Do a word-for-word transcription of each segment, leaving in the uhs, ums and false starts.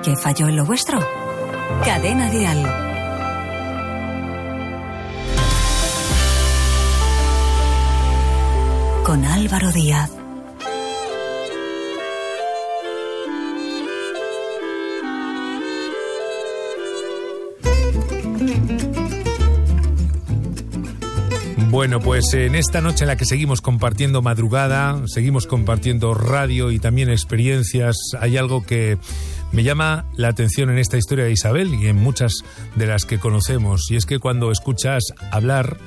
¿Qué falló en lo vuestro? Cadena Dial. Con Álvaro Díaz. Bueno, pues en esta noche en la que seguimos compartiendo madrugada, seguimos compartiendo radio y también experiencias, hay algo que me llama la atención en esta historia de Isabel y en muchas de las que conocemos, y es que cuando escuchas hablar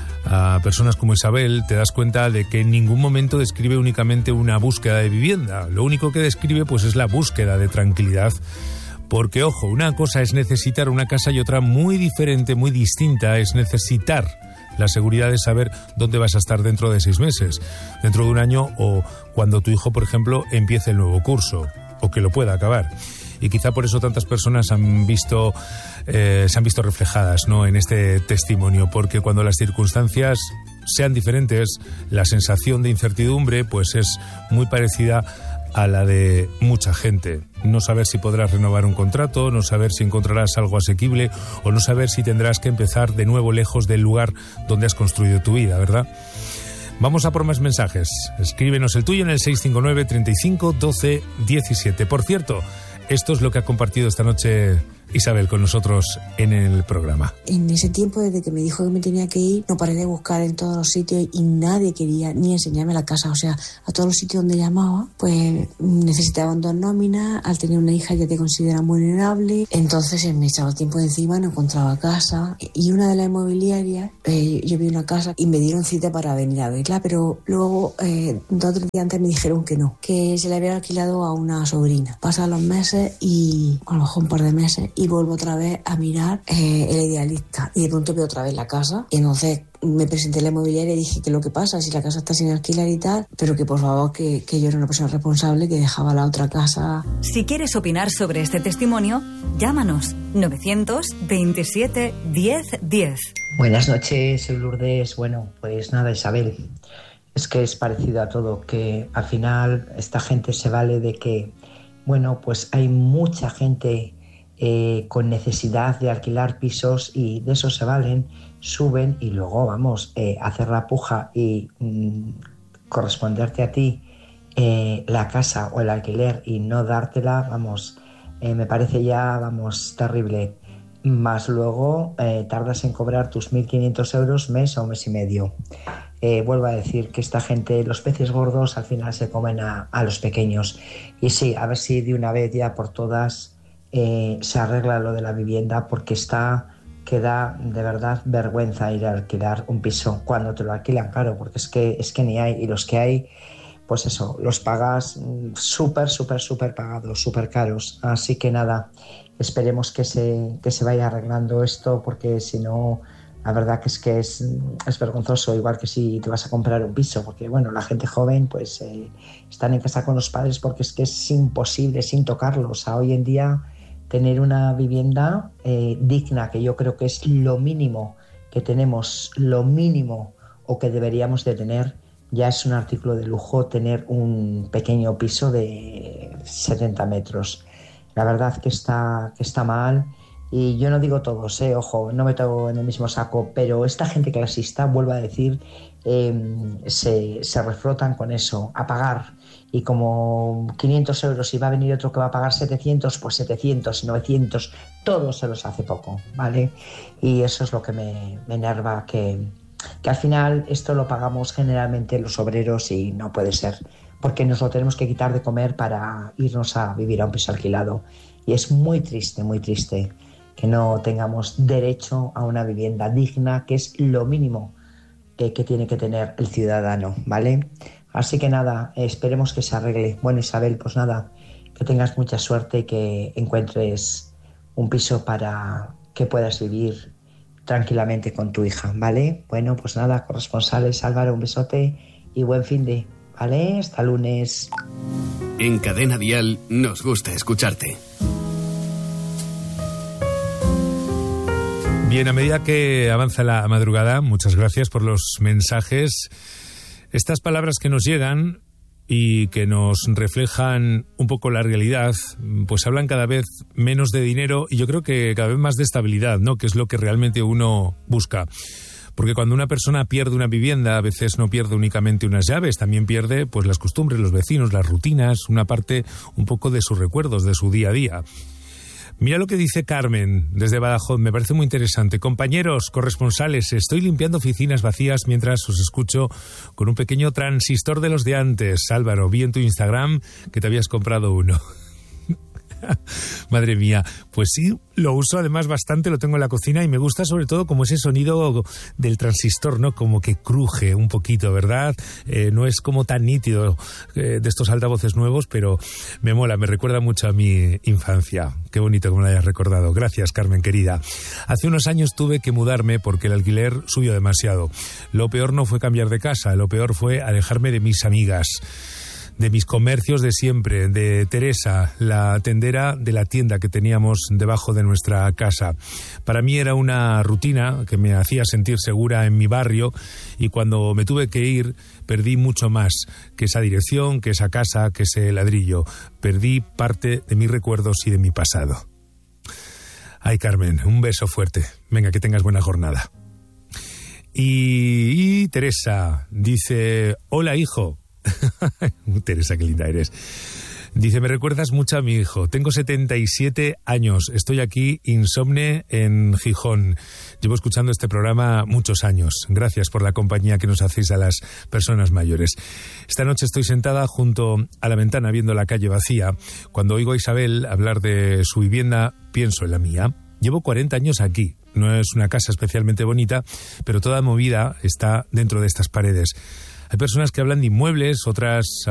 a personas como Isabel te das cuenta de que en ningún momento describe únicamente una búsqueda de vivienda. Lo único que describe pues es la búsqueda de tranquilidad. Porque, ojo, una cosa es necesitar una casa y otra muy diferente, muy distinta, es necesitar la seguridad de saber dónde vas a estar dentro de seis meses, dentro de un año o cuando tu hijo, por ejemplo, empiece el nuevo curso o que lo pueda acabar. Y quizá por eso tantas personas han visto, eh, se han visto reflejadas, ¿no?, en este testimonio, porque cuando las circunstancias sean diferentes, la sensación de incertidumbre pues es muy parecida a la de mucha gente. No saber si podrás renovar un contrato, no saber si encontrarás algo asequible o no saber si tendrás que empezar de nuevo lejos del lugar donde has construido tu vida, ¿verdad? Vamos a por más mensajes. Escríbenos el tuyo en el seis cinco nueve, treinta y cinco, doce, diecisiete. Por cierto, esto es lo que ha compartido esta noche Isabel con nosotros en el programa. En ese tiempo, desde que me dijo que me tenía que ir, no paré de buscar en todos los sitios y nadie quería ni enseñarme la casa. O sea, a todos los sitios donde llamaba, pues necesitaban dos nóminas. Al tener una hija ya te consideran vulnerable. Entonces me echaba tiempo de encima, no encontraba casa. Y una de las inmobiliarias, eh, yo vi una casa y me dieron cita para venir a verla, pero luego, eh, dos o tres días antes me dijeron que no, que se le había alquilado a una sobrina. Pasan los meses y a lo mejor un par de meses y vuelvo otra vez a mirar eh, el Idealista y de pronto veo otra vez la casa y entonces me presenté a la inmobiliaria y dije que lo que pasa, si la casa está sin alquilar y tal, pero que por favor que, que yo era una persona responsable que dejaba la otra casa. Si quieres opinar sobre este testimonio, llámanos novecientos veintisiete diez diez. Buenas noches, soy Lourdes. Bueno, pues nada, Isabel, es que es parecido a todo, que al final esta gente se vale de que, bueno, pues hay mucha gente Eh, con necesidad de alquilar pisos y de eso se valen, suben y luego vamos eh, a hacer la puja y mm, corresponderte a ti eh, la casa o el alquiler y no dártela, vamos, eh, me parece ya, vamos, terrible. Más luego eh, tardas en cobrar tus mil quinientos euros mes o mes y medio. Eh, vuelvo a decir que esta gente, los peces gordos al final se comen a, a los pequeños. Y sí, a ver si de una vez ya por todas Eh, se arregla lo de la vivienda, porque está que da de verdad vergüenza ir a alquilar un piso cuando te lo alquilan, claro, porque es que, es que ni hay, y los que hay, pues eso, los pagas súper, súper, súper pagados, súper caros. Así que nada, esperemos que se, que se vaya arreglando esto, porque si no, la verdad que es que es, es vergonzoso, igual que si te vas a comprar un piso, porque bueno, la gente joven pues eh, están en casa con los padres porque es que es imposible sin tocarlos. O sea, hoy en día tener una vivienda eh, digna, que yo creo que es lo mínimo que tenemos, lo mínimo o que deberíamos de tener, ya es un artículo de lujo tener un pequeño piso de setenta metros. La verdad que está, que está mal, y yo no digo todos, eh, ojo, no meto en el mismo saco, pero esta gente clasista, vuelvo a decir, eh, se, se refrotan con eso, a pagar. Y como quinientos euros y va a venir otro que va a pagar setecientos, pues setecientos y novecientos, todo se los hace poco, ¿vale? Y eso es lo que me, me enerva, que, que al final esto lo pagamos generalmente los obreros y no puede ser, porque nos lo tenemos que quitar de comer para irnos a vivir a un piso alquilado. Y es muy triste, muy triste que no tengamos derecho a una vivienda digna, que es lo mínimo que, que tiene que tener el ciudadano, ¿vale? Así que nada, esperemos que se arregle. Bueno, Isabel, pues nada, que tengas mucha suerte y que encuentres un piso para que puedas vivir tranquilamente con tu hija, ¿vale? Bueno, pues nada, corresponsales, Álvaro, un besote y buen fin de, ¿vale? Hasta lunes. En Cadena Dial nos gusta escucharte. Bien, a medida que avanza la madrugada, muchas gracias por los mensajes. Estas palabras que nos llegan y que nos reflejan un poco la realidad, pues hablan cada vez menos de dinero y yo creo que cada vez más de estabilidad, ¿no? Que es lo que realmente uno busca. Porque cuando una persona pierde una vivienda, a veces no pierde únicamente unas llaves, también pierde pues las costumbres, los vecinos, las rutinas, una parte un poco de sus recuerdos, de su día a día. Mira lo que dice Carmen desde Badajoz, me parece muy interesante. Compañeros, corresponsales, estoy limpiando oficinas vacías mientras os escucho con un pequeño transistor de los de antes. Álvaro, vi en tu Instagram que te habías comprado uno. Madre mía, pues sí, lo uso además bastante, lo tengo en la cocina y me gusta sobre todo como ese sonido del transistor, ¿no? Como que cruje un poquito, ¿verdad? Eh, no es como tan nítido eh, de estos altavoces nuevos, pero me mola, me recuerda mucho a mi infancia. Qué bonito que me lo hayas recordado. Gracias, Carmen, querida. Hace unos años tuve que mudarme porque el alquiler subió demasiado. Lo peor no fue cambiar de casa, lo peor fue alejarme de mis amigas, de mis comercios de siempre, de Teresa, la tendera de la tienda que teníamos debajo de nuestra casa. Para mí era una rutina que me hacía sentir segura en mi barrio y cuando me tuve que ir perdí mucho más que esa dirección, que esa casa, que ese ladrillo. Perdí parte de mis recuerdos y de mi pasado. Ay, Carmen, un beso fuerte. Venga, que tengas buena jornada. Y, y Teresa dice, hola, hijo. Teresa, qué linda eres. Dice, me recuerdas mucho a mi hijo. Tengo setenta y siete años. Estoy aquí, insomne, en Gijón. Llevo escuchando este programa muchos años. Gracias por la compañía que nos hacéis a las personas mayores. Esta noche estoy sentada junto a la ventana viendo la calle vacía. Cuando oigo a Isabel hablar de su vivienda, pienso en la mía. Llevo cuarenta años aquí. No es una casa especialmente bonita, pero toda movida está dentro de estas paredes. Hay personas que hablan de inmuebles, otras